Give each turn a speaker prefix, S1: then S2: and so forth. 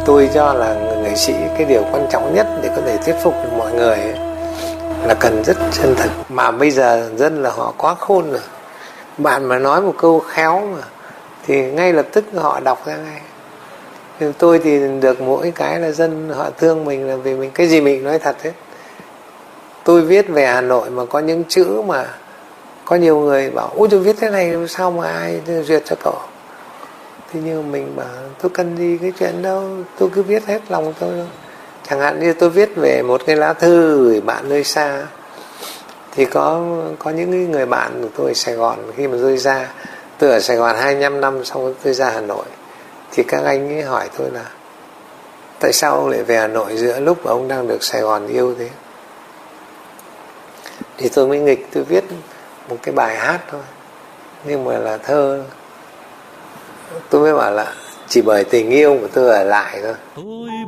S1: Tôi cho là nghệ sĩ cái điều quan trọng nhất để có thể thuyết phục được mọi người ấy, là cần rất chân thật. Mà bây giờ dân là họ quá khôn rồi. Bạn mà nói một câu khéo mà thì ngay lập tức họ đọc ra ngay. Nhưng tôi thì được mỗi cái là dân họ thương mình là vì mình cái gì mình nói thật hết. Tôi viết về Hà Nội mà có những chữ mà có nhiều người bảo ôi tôi viết thế này sao mà ai duyệt cho cậu. Thế nhưng mình bảo tôi cần gì cái chuyện đâu, tôi cứ viết hết lòng tôi thôi. Chẳng hạn như tôi viết về một cái lá thư gửi bạn nơi xa, thì có những người bạn của tôi ở Sài Gòn, khi mà tôi ra, tôi ở Sài Gòn 25 năm, xong tôi ra Hà Nội, thì các anh ấy hỏi tôi là tại sao ông lại về Hà Nội giữa lúc mà ông đang được Sài Gòn yêu thế. Thì tôi mới nghịch, tôi viết một cái bài hát thôi, nhưng mà là thơ. Tôi mới bảo là chỉ bởi tình yêu mà tôi ở lại thôi.